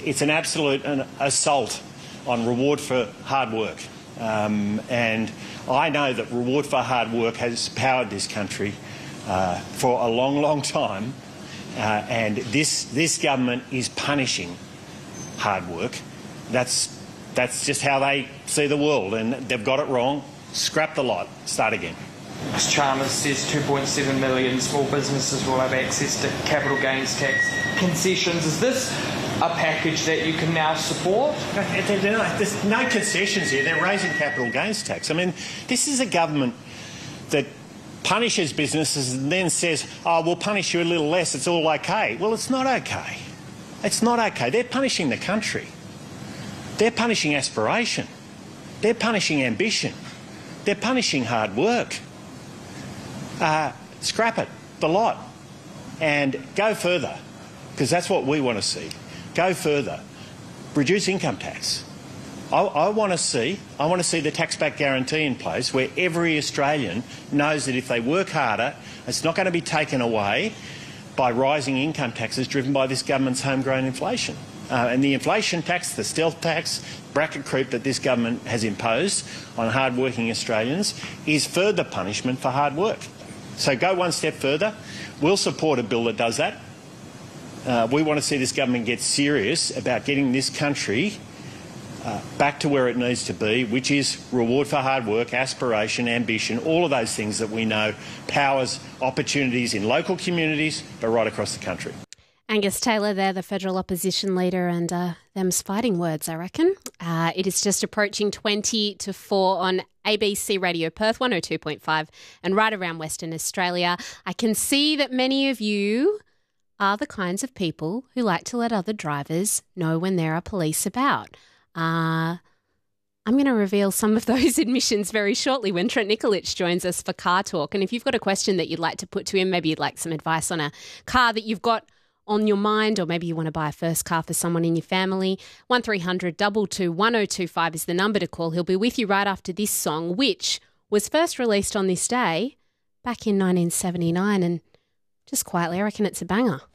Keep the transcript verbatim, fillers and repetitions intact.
it's an absolute an assault on reward for hard work. Um, and I know that reward for hard work has powered this country uh, for a long, long time. Uh, and this this government is punishing hard work. That's that's just how they see the world, and they've got it wrong. Scrap the lot. Start again. Mister Chalmers says two point seven million small businesses will have access to capital gains tax concessions. Is this a package that you can now support? There's no concessions here. They're raising capital gains tax. I mean, this is a government that punishes businesses and then says, oh, we'll punish you a little less, it's all okay. Well, it's not okay. It's not okay. They're punishing the country. They're punishing aspiration. They're punishing ambition. They're punishing hard work. Uh, scrap it, the lot, and go further, because that's what we want to see. Go further. Reduce income tax. I, I want to see, I want to see the tax back guarantee in place where every Australian knows that if they work harder, it's not going to be taken away by rising income taxes driven by this government's homegrown inflation. Uh, and the inflation tax, the stealth tax, bracket creep that this government has imposed on hard-working Australians is further punishment for hard work. So go one step further. We'll support a bill that does that. Uh, we want to see this government get serious about getting this country uh, back to where it needs to be, which is reward for hard work, aspiration, ambition, all of those things that we know powers opportunities in local communities, but right across the country. Angus Taylor there, the federal opposition leader, and uh, them's fighting words, I reckon. Uh, it is just approaching twenty to four on A B C Radio Perth, one oh two point five, and right around Western Australia. I can see that many of you are the kinds of people who like to let other drivers know when there are police about. Uh, I'm going to reveal some of those admissions very shortly when Trent Nikolic joins us for Car Talk. And if you've got a question that you'd like to put to him, maybe you'd like some advice on a car that you've got on your mind, or maybe you want to buy a first car for someone in your family, one three hundred two two one oh two five is the number to call. He'll be with you right after this song, which was first released on this day back in nineteen seventy-nine, and just quietly, I reckon it's a banger.